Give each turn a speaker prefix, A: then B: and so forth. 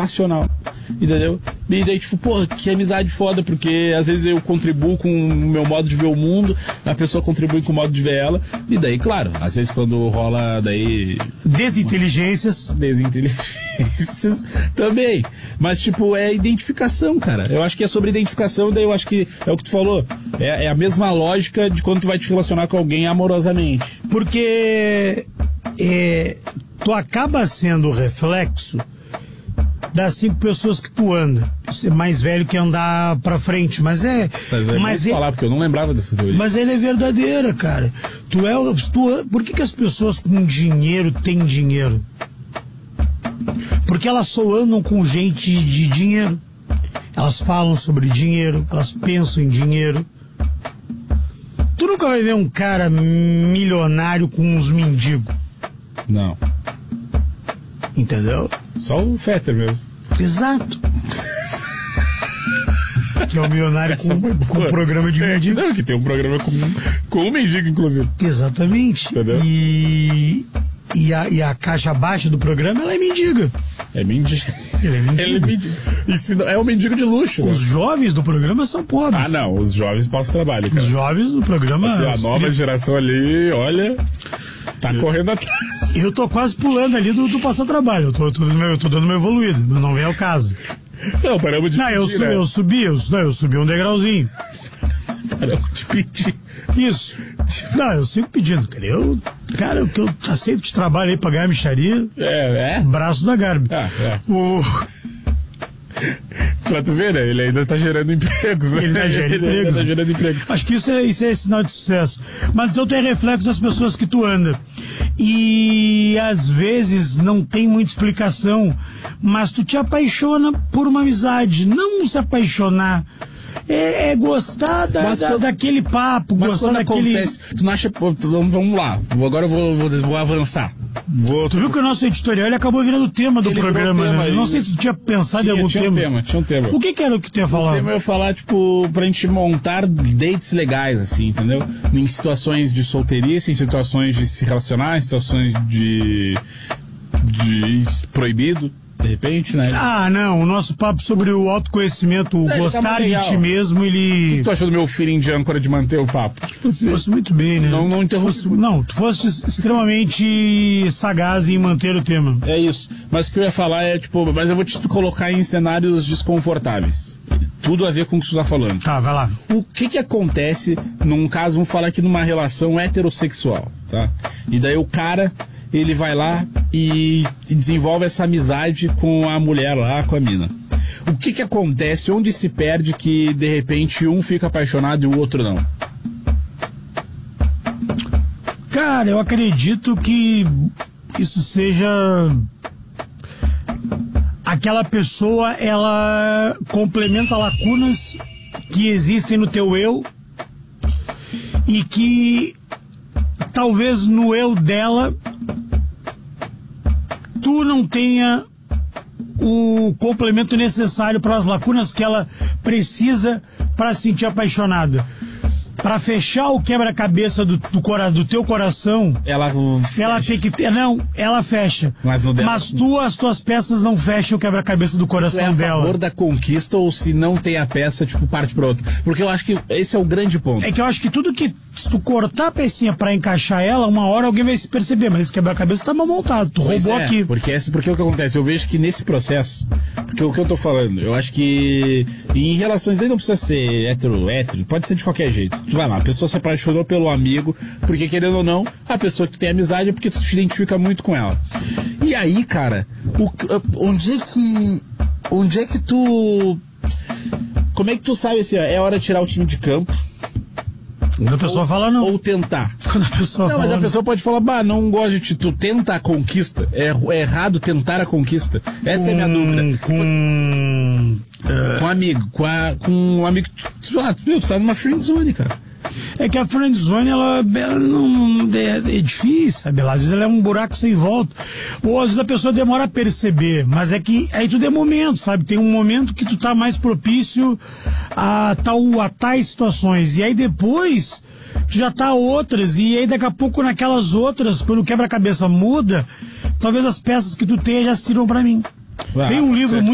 A: racional, entendeu? E daí, tipo, pô, que amizade foda, porque às vezes eu contribuo com o meu modo de ver o mundo, a pessoa contribui com o modo de ver ela, e daí, claro, às vezes quando rola daí...
B: Desinteligências
A: também, mas tipo, é identificação, cara. Eu acho que é sobre identificação, daí eu acho que é o que tu falou, é a mesma lógica de quando tu vai te relacionar com alguém amorosamente.
B: Porque tu acaba sendo o reflexo das 5 pessoas que tu anda. Você é mais velho que andar pra frente, mas
A: falar, porque eu não lembrava dessa teoria.
B: Mas ela é verdadeira, cara. Por que as pessoas com dinheiro têm dinheiro? Porque elas só andam com gente de dinheiro. Elas falam sobre dinheiro, elas pensam em dinheiro. Tu nunca vai ver um cara milionário com uns mendigos.
A: Não.
B: Entendeu?
A: Só o Fetter mesmo.
B: Exato. Que é o milionário com um programa de mendigo.
A: Não, que tem um programa com um mendigo, inclusive.
B: Exatamente.
A: Entendeu?
B: E a caixa baixa do programa, ela é mendiga.
A: É mendigo.
B: Ele é mendigo.
A: É um mendigo de luxo.
B: Os jovens do programa são pobres.
A: Ah, não. Os jovens pós-trabalho, cara.
B: Os jovens do programa...
A: Assim, a nova geração ali, olha... Tá correndo atrás.
B: Eu tô quase pulando ali do passa-trabalho. Eu tô dando meu evoluído, mas não vem ao caso.
A: Não, paramos de
B: pedir,
A: né?
B: Eu subi um degrauzinho.
A: Paramos de pedir.
B: Isso. Não, eu sigo pedindo, cara. Eu aceito de trabalho aí pra ganhar micharia. Braço da Garbi.
A: Pra tu ver, né? Ele ainda tá gerando empregos.
B: Ele tá gerando empregos. Acho que isso é sinal de sucesso. Mas então tu é reflexo das pessoas que tu anda. E às vezes não tem muita explicação, mas tu te apaixona por uma amizade. Não se apaixonar. É gostar daquele papo,
A: mas
B: gostar daquele...
A: Acontece, tu não acha... Vamos lá, agora eu vou avançar.
B: Tu viu que o nosso editorial ele acabou virando o tema do programa, né? Não sei se tu tinha pensado em algum tema.
A: Tinha um tema.
B: O que era o que tu ia falar?
A: O tema eu ia falar, tipo, pra gente montar dates legais, assim, entendeu? Em situações de solteirice, em situações de se relacionar, em situações de proibido. De repente, né?
B: Ah, não, o nosso papo sobre o autoconhecimento, o gostar de ti mesmo, ele...
A: O que tu achou do meu feeling de âncora de manter o papo?
B: Tipo assim, fosse muito bem, né?
A: Não interrompi.
B: Não, tu foste extremamente sagaz em manter o tema.
A: É isso, mas o que eu ia falar é, tipo, mas eu vou te colocar em cenários desconfortáveis. Tudo a ver com o que tu tá falando.
B: Tá, vai lá.
A: O que acontece num caso, vamos falar aqui numa relação heterossexual, tá? E daí o cara... ele vai lá e desenvolve essa amizade com a mulher lá, com a mina. O que acontece? Onde se perde que, de repente, um fica apaixonado e o outro não?
B: Cara, eu acredito que isso seja... aquela pessoa, ela complementa lacunas que existem no teu eu e que talvez no eu dela tu não tenha o complemento necessário para as lacunas que ela precisa para se sentir apaixonada. Para fechar o quebra-cabeça do teu coração, ela tem que ter... Não, ela fecha.
A: Mas
B: as tuas peças não fecham o quebra-cabeça do coração dela.
A: É a favor da conquista ou se não tem a peça, tipo, parte para outro? Porque eu acho que esse é o grande ponto.
B: É que eu acho que tudo que... Se tu cortar a pecinha pra encaixar ela, uma hora alguém vai se perceber, mas esse quebra-cabeça tá mal montado, tu roubou aqui.
A: Porque o que acontece? Eu vejo que nesse processo, porque o que eu tô falando, eu acho que em relações, daí não precisa ser hétero, pode ser de qualquer jeito. Tu vai lá, a pessoa se apaixonou pelo amigo, porque querendo ou não, a pessoa que tem amizade é porque tu te identifica muito com ela. E aí, cara, onde é que tu... Como é que tu sabe assim, ó, é hora de tirar o time de campo?
B: Quando a pessoa fala não.
A: Ou tentar.
B: Quando a pessoa
A: não,
B: fala
A: mas a pessoa pode falar, não gosto de ti. Tu tenta a conquista. É errado tentar a conquista. Essa é a minha dúvida. Com um amigo. Com um amigo. Tu tá numa friendzone, cara.
B: É que a friendzone, ela não é difícil, sabe? Às vezes ela é um buraco sem volta. Ou às vezes a pessoa demora a perceber. Mas é que aí tudo é momento, sabe? Tem um momento que tu tá mais propício a tais situações. E aí depois tu já tá outras. E aí daqui a pouco naquelas outras, quando o quebra-cabeça muda, talvez as peças que tu tenha já sirvam pra mim. Tem um livro muito